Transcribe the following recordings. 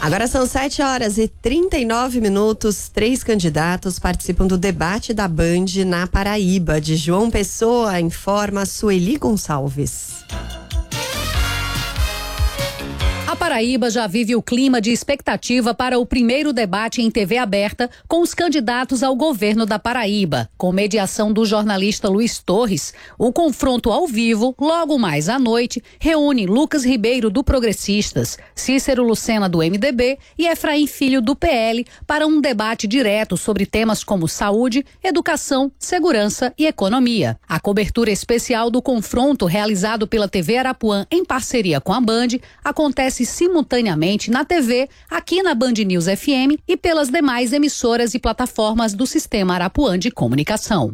Agora são 7h39. 3 candidatos participam do debate da Band na Paraíba. De João Pessoa, informa Sueli Gonçalves. A Paraíba já vive o clima de expectativa para o primeiro debate em TV aberta com os candidatos ao governo da Paraíba. Com mediação do jornalista Luiz Torres, o confronto ao vivo, logo mais à noite, reúne Lucas Ribeiro do Progressistas, Cícero Lucena do MDB e Efraim Filho do PL para um debate direto sobre temas como saúde, educação, segurança e economia. A cobertura especial do confronto realizado pela TV Arapuã em parceria com a Band acontece simultaneamente na TV, aqui na Band News FM e pelas demais emissoras e plataformas do Sistema Arapuã de Comunicação.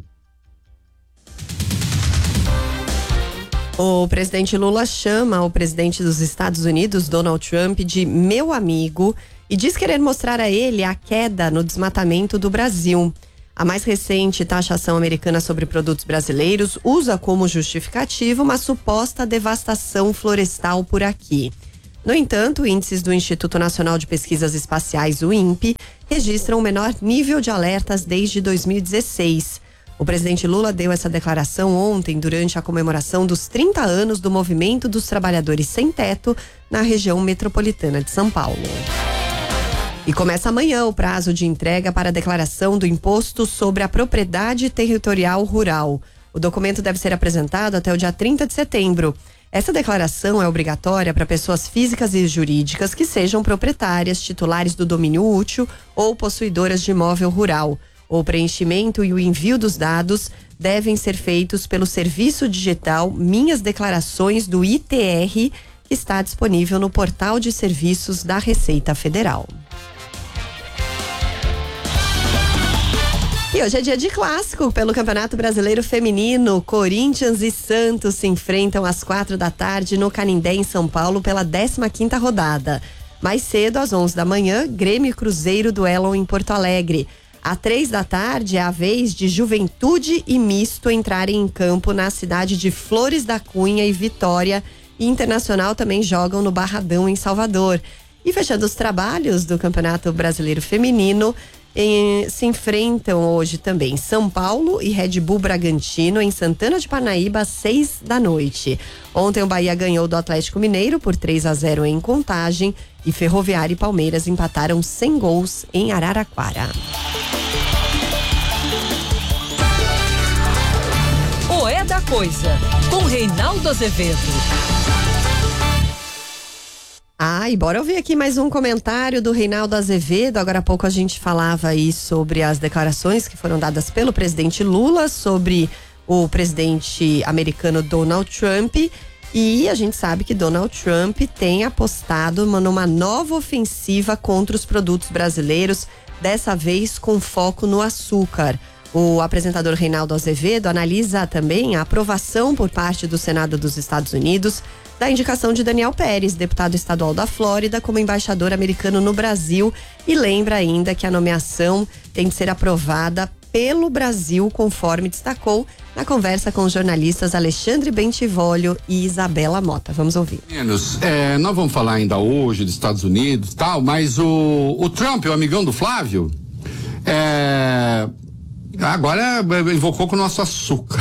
O presidente Lula chama o presidente dos Estados Unidos, Donald Trump, de meu amigo e diz querer mostrar a ele a queda no desmatamento do Brasil. A mais recente taxação americana sobre produtos brasileiros usa como justificativo uma suposta devastação florestal por aqui. No entanto, índices do Instituto Nacional de Pesquisas Espaciais, o INPE, registram o menor nível de alertas desde 2016. O presidente Lula deu essa declaração ontem durante a comemoração dos 30 anos do Movimento dos Trabalhadores Sem Teto na região metropolitana de São Paulo. E começa amanhã o prazo de entrega para a declaração do Imposto sobre a Propriedade Territorial Rural. O documento deve ser apresentado até o dia 30 de setembro. Essa declaração é obrigatória para pessoas físicas e jurídicas que sejam proprietárias, titulares do domínio útil ou possuidoras de imóvel rural. O preenchimento e o envio dos dados devem ser feitos pelo serviço digital Minhas Declarações do ITR, que está disponível no portal de serviços da Receita Federal. E hoje é dia de clássico pelo Campeonato Brasileiro Feminino. Corinthians e Santos se enfrentam às 16h no Canindé, em São Paulo, pela 15ª rodada. Mais cedo, às 11 da manhã, Grêmio e Cruzeiro duelam em Porto Alegre. Às 15h é a vez de Juventude e Misto entrarem em campo na cidade de Flores da Cunha e Vitória. E Internacional também jogam no Barradão, em Salvador. E fechando os trabalhos do Campeonato Brasileiro Feminino, se enfrentam hoje também São Paulo e Red Bull Bragantino em Santana de Parnaíba às 6 da noite. Ontem o Bahia ganhou do Atlético Mineiro por 3-0 em Contagem e Ferroviária e Palmeiras empataram sem gols em Araraquara. O É da Coisa, com Reinaldo Azevedo. E bora ouvir aqui mais um comentário do Reinaldo Azevedo. Agora há pouco a gente falava aí sobre as declarações que foram dadas pelo presidente Lula sobre o presidente americano Donald Trump. E a gente sabe que Donald Trump tem apostado numa nova ofensiva contra os produtos brasileiros, dessa vez com foco no açúcar. O apresentador Reinaldo Azevedo analisa também a aprovação por parte do Senado dos Estados Unidos da indicação de Daniel Pérez, deputado estadual da Flórida, como embaixador americano no Brasil, e lembra ainda que a nomeação tem de ser aprovada pelo Brasil, conforme destacou na conversa com os jornalistas Alexandre Bentivolio e Isabela Mota. Vamos ouvir. Nós vamos falar ainda hoje dos Estados Unidos e tal, mas o Trump, o amigão do Flávio, agora invocou com o nosso açúcar.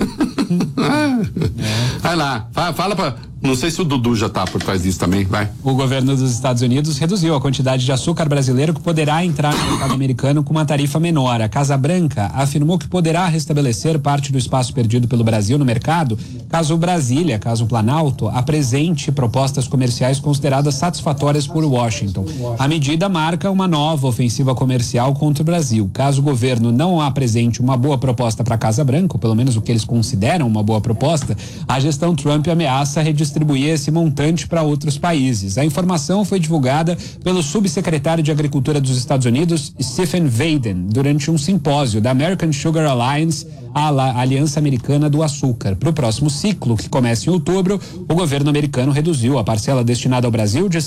Vai lá, fala pra... Não sei se o Dudu já tá por trás disso também, vai. O governo dos Estados Unidos reduziu a quantidade de açúcar brasileiro que poderá entrar no mercado americano com uma tarifa menor. A Casa Branca afirmou que poderá restabelecer parte do espaço perdido pelo Brasil no mercado, caso o Planalto, apresente propostas comerciais consideradas satisfatórias por Washington. A medida marca uma nova ofensiva comercial contra o Brasil. Caso o governo não apresente uma boa proposta para a Casa Branca, ou pelo menos o que eles consideram uma boa proposta, a gestão Trump ameaça redistribuir esse montante para outros países. A informação foi divulgada pelo subsecretário de Agricultura dos Estados Unidos, Stephen Vaden, durante um simpósio da American Sugar Alliance, a Aliança Americana do Açúcar. Para o próximo ciclo, que começa em outubro, o governo americano reduziu a parcela destinada ao Brasil de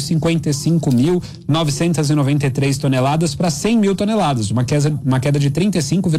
155.993 toneladas para 100 mil toneladas, uma queda de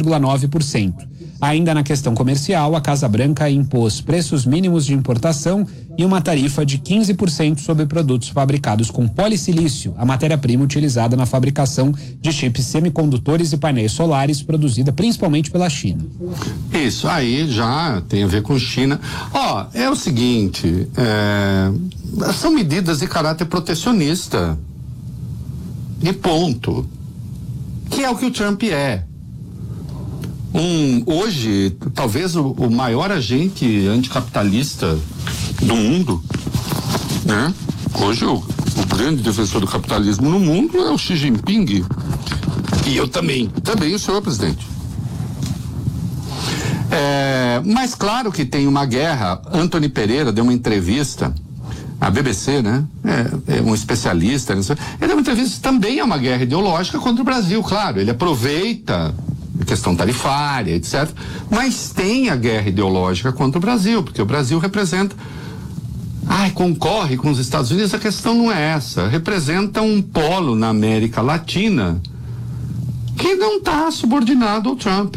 35,9%. Ainda na questão comercial, a Casa Branca impôs preços mínimos de importação e uma tarifa de 15% sobre produtos fabricados com polissilício, a matéria-prima utilizada na fabricação de chips semicondutores e painéis solares, produzida principalmente pela China. Isso aí já tem a ver com China. É o seguinte, são medidas de caráter protecionista. E ponto. Que é o que o Trump é. Hoje, talvez o maior agente anticapitalista do mundo, né? Hoje o grande defensor do capitalismo no mundo é o Xi Jinping. E eu também o senhor presidente. Mas claro que tem uma guerra. Antony Pereira deu uma entrevista à BBC, né? É um especialista. Ele deu uma entrevista, também é uma guerra ideológica contra o Brasil, claro. Ele aproveita a questão tarifária, etc. Mas tem a guerra ideológica contra o Brasil, porque o Brasil representa... concorre com os Estados Unidos. A questão não é essa. Representa um polo na América Latina que não está subordinado ao Trump.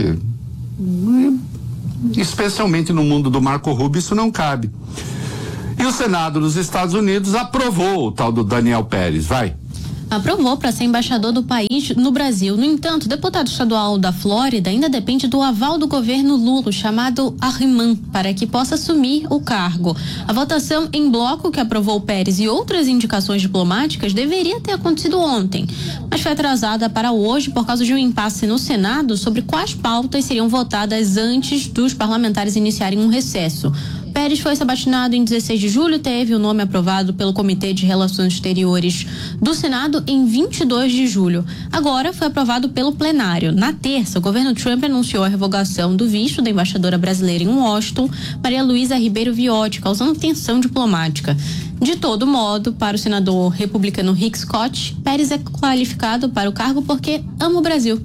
Especialmente no mundo do Marco Rubio, isso não cabe. E o Senado dos Estados Unidos aprovou o tal do Daniel Pérez. Aprovou para ser embaixador do país no Brasil. No entanto, o deputado estadual da Flórida ainda depende do aval do governo Lula, chamado Arriman, para que possa assumir o cargo. A votação em bloco que aprovou o Pérez e outras indicações diplomáticas deveria ter acontecido ontem, mas foi atrasada para hoje por causa de um impasse no Senado sobre quais pautas seriam votadas antes dos parlamentares iniciarem um recesso. Pérez foi sabatinado em 16 de julho, teve o nome aprovado pelo Comitê de Relações Exteriores do Senado em 22 de julho. Agora foi aprovado pelo plenário. Na terça, o governo Trump anunciou a revogação do visto da embaixadora brasileira em Washington, Maria Luísa Ribeiro Viotti, causando tensão diplomática. De todo modo, para o senador republicano Rick Scott, Pérez é qualificado para o cargo porque ama o Brasil.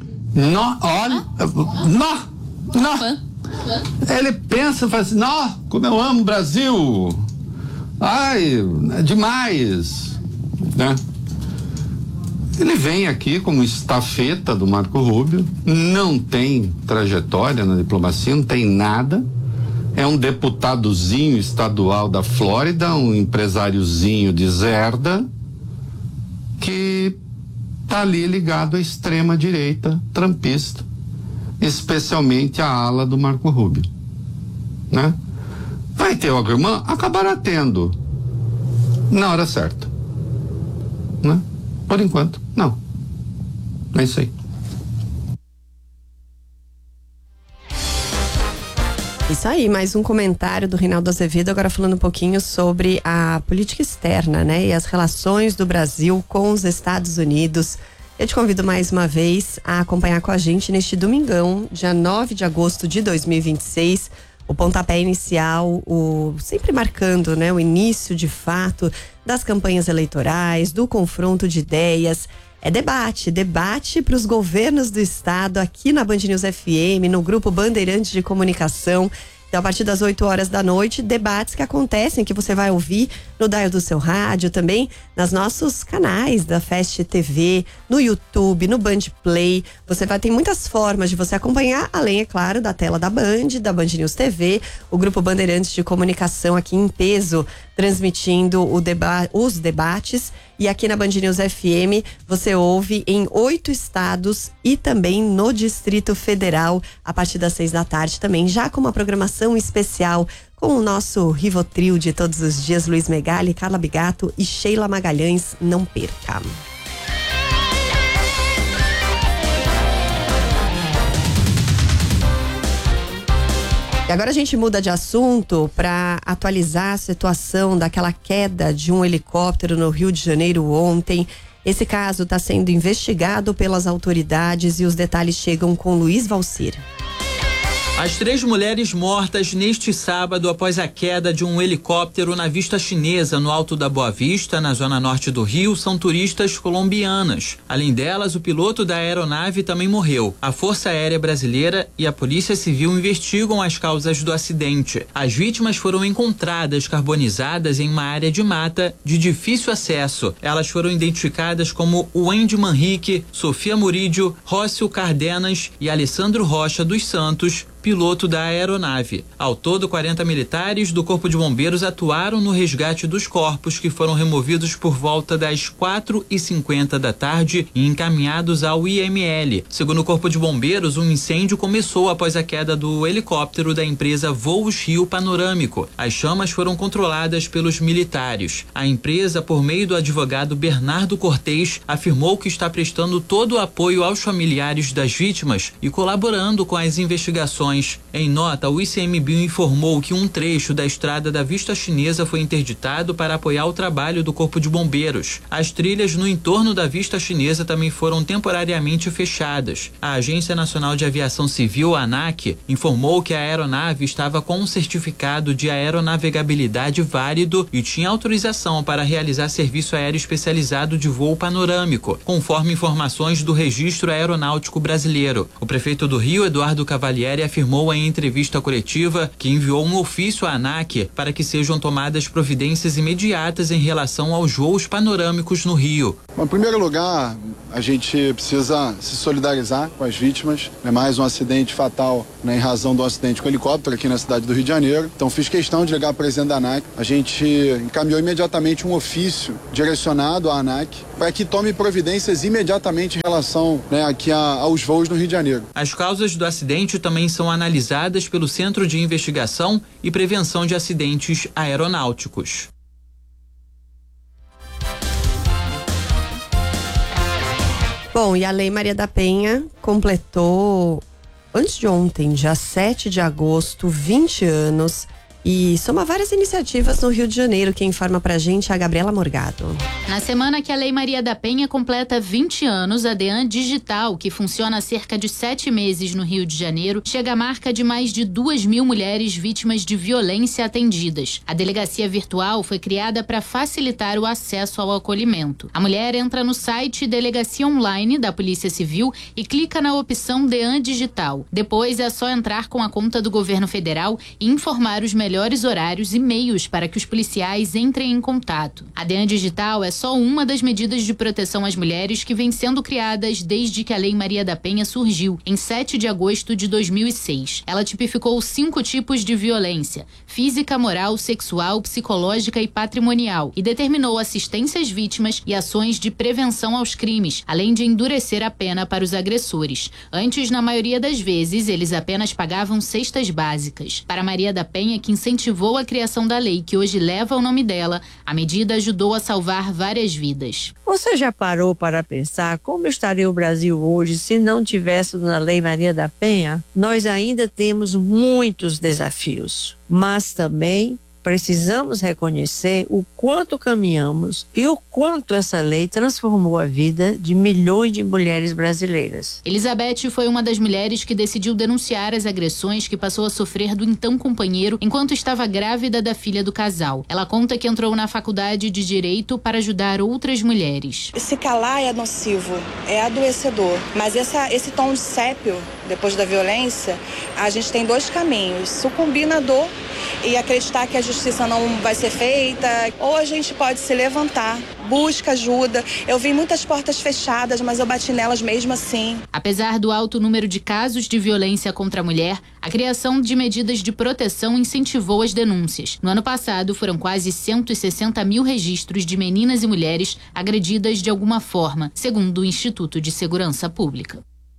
Ele pensa e fala assim, como eu amo o Brasil. É demais, né? Ele vem aqui como estafeta do Marco Rubio, não tem trajetória na diplomacia, não tem nada. É um deputadozinho estadual da Flórida, um empresáriozinho de Zerda, que tá ali ligado à extrema direita trumpista, especialmente a ala do Marco Rubio, né? Vai ter o Agrumã? Acabará tendo na hora certa, né? Por enquanto, não. É isso aí. Isso aí, mais um comentário do Reinaldo Azevedo, agora falando um pouquinho sobre a política externa, né? E as relações do Brasil com os Estados Unidos. Eu te convido mais uma vez a acompanhar com a gente neste domingão, dia 9 de agosto de 2026, o pontapé inicial, sempre marcando, né, o início de fato das campanhas eleitorais, do confronto de ideias. É debate para os governos do estado aqui na Band News FM, no grupo Bandeirantes de Comunicação. Então, a partir das 8 horas da noite, debates que acontecem, que você vai ouvir no dial do seu rádio, também nos nossos canais da Fast TV, no YouTube, no Band Play. Você vai ter muitas formas de você acompanhar, além, é claro, da tela da Band News TV, o grupo Bandeirantes de Comunicação aqui em peso, transmitindo os debates. E aqui na Band News FM, você ouve em 8 estados e também no Distrito Federal, a partir das 6 da tarde também, já com uma programação especial com o nosso Rivotril de todos os dias, Luiz Megali, Carla Bigato e Sheila Magalhães. Não perca! E agora a gente muda de assunto para atualizar a situação daquela queda de um helicóptero no Rio de Janeiro ontem. Esse caso está sendo investigado pelas autoridades e os detalhes chegam com Luiz Valcir. As 3 mulheres mortas neste sábado após a queda de um helicóptero na Vista Chinesa, no Alto da Boa Vista, na zona norte do Rio, são turistas colombianas. Além delas, o piloto da aeronave também morreu. A Força Aérea Brasileira e a Polícia Civil investigam as causas do acidente. As vítimas foram encontradas carbonizadas em uma área de mata de difícil acesso. Elas foram identificadas como Wendy Manrique, Sofia Murídio, Rócio Cardenas e Alessandro Rocha dos Santos, piloto da aeronave. Ao todo, 40 militares do Corpo de Bombeiros atuaram no resgate dos corpos, que foram removidos por volta das 4h50 da tarde e encaminhados ao IML. Segundo o Corpo de Bombeiros, um incêndio começou após a queda do helicóptero da empresa Voos Rio Panorâmico. As chamas foram controladas pelos militares. A empresa, por meio do advogado Bernardo Cortez, afirmou que está prestando todo o apoio aos familiares das vítimas e colaborando com as investigações. Em nota, o ICMBio informou que um trecho da estrada da Vista Chinesa foi interditado para apoiar o trabalho do Corpo de Bombeiros. As trilhas no entorno da Vista Chinesa também foram temporariamente fechadas. A Agência Nacional de Aviação Civil, ANAC, informou que a aeronave estava com um certificado de aeronavegabilidade válido e tinha autorização para realizar serviço aéreo especializado de voo panorâmico, conforme informações do Registro Aeronáutico Brasileiro. O prefeito do Rio, Eduardo Cavalieri, afirmou em entrevista coletiva que enviou um ofício à ANAC para que sejam tomadas providências imediatas em relação aos voos panorâmicos no Rio. Bom, em primeiro lugar, a gente precisa se solidarizar com as vítimas. É mais um acidente fatal, né, em razão do acidente com helicóptero aqui na cidade do Rio de Janeiro. Então fiz questão de ligar para o presidente da ANAC. A gente encaminhou imediatamente um ofício direcionado à ANAC para que tome providências imediatamente em relação, né, aqui aos voos no Rio de Janeiro. As causas do acidente também são analisadas pelo Centro de Investigação e Prevenção de Acidentes Aeronáuticos. Bom, e a Lei Maria da Penha completou, antes de ontem, dia 7 de agosto, 20 anos. E soma várias iniciativas no Rio de Janeiro. Quem informa pra gente é a Gabriela Morgado. Na semana que a Lei Maria da Penha completa 20 anos, a DEAN Digital, que funciona há cerca de 7 meses no Rio de Janeiro, chega à marca de mais de 2.000 mulheres vítimas de violência atendidas. A delegacia virtual foi criada para facilitar o acesso ao acolhimento. A mulher entra no site Delegacia Online da Polícia Civil e clica na opção DEAN Digital. Depois é só entrar com a conta do governo federal e informar os melhores horários e meios para que os policiais entrem em contato. A DEAN Digital é só uma das medidas de proteção às mulheres que vem sendo criadas desde que a Lei Maria da Penha surgiu, em 7 de agosto de 2006. Ela tipificou 5 tipos de violência: física, moral, sexual, psicológica e patrimonial, e determinou assistência às vítimas e ações de prevenção aos crimes, além de endurecer a pena para os agressores. Antes, na maioria das vezes, eles apenas pagavam cestas básicas. Para Maria da Penha, que incentivou a criação da lei que hoje leva o nome dela, a medida ajudou a salvar várias vidas. Você já parou para pensar como estaria o Brasil hoje se não tivéssemos a Lei Maria da Penha? Nós ainda temos muitos desafios, mas também precisamos reconhecer o quanto caminhamos e o quanto essa lei transformou a vida de milhões de mulheres brasileiras. Elizabeth foi uma das mulheres que decidiu denunciar as agressões que passou a sofrer do então companheiro enquanto estava grávida da filha do casal. Ela conta que entrou na faculdade de Direito para ajudar outras mulheres. Se calar é nocivo, é adoecedor, mas esse tom de sépio, depois da violência, a gente tem 2 caminhos: sucumbir na dor e acreditar que a justiça não vai ser feita, ou a gente pode se levantar, busca ajuda. Eu vi muitas portas fechadas, mas eu bati nelas mesmo assim. Apesar do alto número de casos de violência contra a mulher, a criação de medidas de proteção incentivou as denúncias. No ano passado, foram quase 160 mil registros de meninas e mulheres agredidas de alguma forma, segundo o Instituto de Segurança Pública.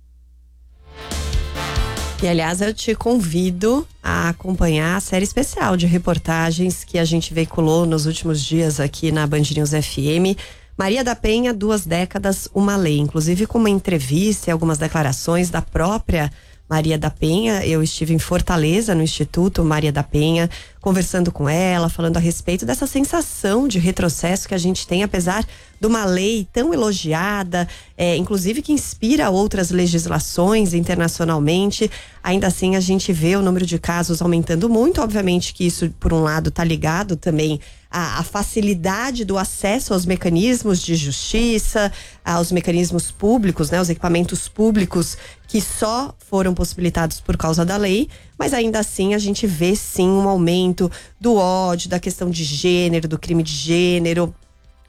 E, aliás, eu te convido a acompanhar a série especial de reportagens que a gente veiculou nos últimos dias aqui na Band News FM. Maria da Penha, 2 décadas, uma lei. Inclusive com uma entrevista e algumas declarações da própria Maria da Penha. Eu estive em Fortaleza, no Instituto Maria da Penha, conversando com ela, falando a respeito dessa sensação de retrocesso que a gente tem, apesar de uma lei tão elogiada, inclusive que inspira outras legislações internacionalmente. Ainda assim, a gente vê o número de casos aumentando muito. Obviamente que isso, por um lado, está ligado também à facilidade do acesso aos mecanismos de justiça, aos mecanismos públicos, né, os equipamentos públicos que só foram possibilitados por causa da lei. Mas ainda assim, a gente vê sim um aumento do ódio, da questão de gênero, do crime de gênero.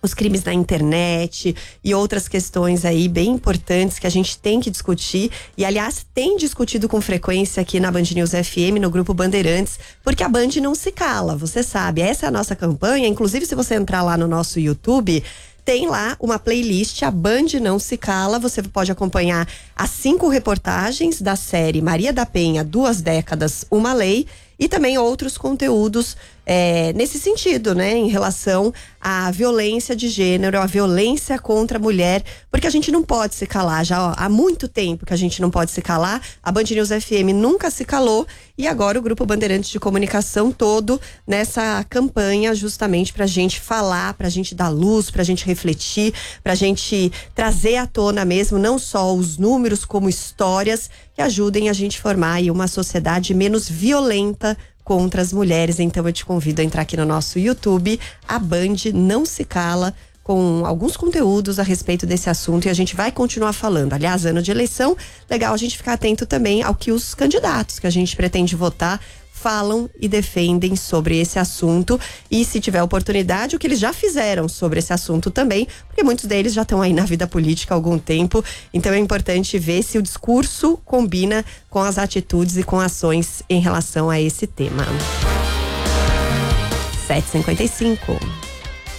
os crimes na internet e outras questões aí bem importantes que a gente tem que discutir e, aliás, tem discutido com frequência aqui na Band News FM, no Grupo Bandeirantes, porque a Band não se cala, você sabe, essa é a nossa campanha. Inclusive, se você entrar lá no nosso YouTube, tem lá uma playlist, a Band Não Se Cala. Você pode acompanhar as 5 reportagens da série Maria da Penha, 2 décadas, uma lei, e também outros conteúdos nesse sentido, né? Em relação à violência de gênero, à violência contra a mulher, porque a gente não pode se calar. Já há muito tempo que a gente não pode se calar. A Band News FM nunca se calou e agora o Grupo Bandeirantes de Comunicação todo nessa campanha justamente pra gente falar, pra gente dar luz, pra gente refletir, pra gente trazer à tona mesmo não só os números como histórias que ajudem a gente formar aí uma sociedade menos violenta contra as mulheres. Então eu te convido a entrar aqui no nosso YouTube, a Band Não Se Cala, com alguns conteúdos a respeito desse assunto, e a gente vai continuar falando. Aliás, ano de eleição, legal a gente ficar atento também ao que os candidatos que a gente pretende votar falam e defendem sobre esse assunto, e se tiver oportunidade, o que eles já fizeram sobre esse assunto também, porque muitos deles já estão aí na vida política há algum tempo. Então é importante ver se o discurso combina com as atitudes e com ações em relação a esse tema. 7h55.